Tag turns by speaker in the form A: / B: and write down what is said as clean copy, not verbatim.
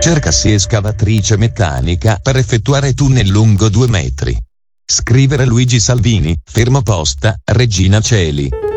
A: Cercasi escavatrice meccanica per effettuare tunnel lungo 2 metri. Scrivere Luigi Salvini, fermo posta, Regina Coeli.